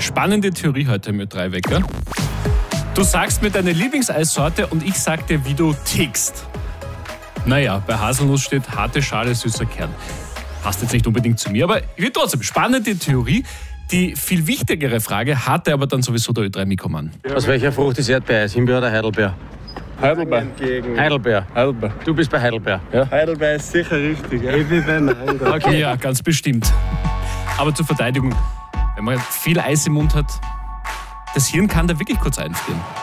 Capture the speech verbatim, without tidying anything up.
Spannende Theorie heute im Ö drei Wecker. Du sagst mir deine Lieblingseissorte und ich sag dir, wie du tickst. Naja, bei Haselnuss steht harte Schale, süßer Kern. Passt jetzt nicht unbedingt zu mir, aber ich will trotzdem. Spannende Theorie. Die viel wichtigere Frage hatte aber dann sowieso der Ö drei Mikromann. Aus welcher Frucht ist Erdbeereis? Himbeer oder Heidelbeer? Heidelbeer. Heidelbeer. Heidelbeer. Du bist bei Heidelbeer. Ja. Heidelbeer ist sicher richtig. Ja. Ich bin bei Mango. Okay, ja, ganz bestimmt. Aber zur Verteidigung, wenn man viel Eis im Mund hat, das Hirn kann da wirklich kurz einfrieren.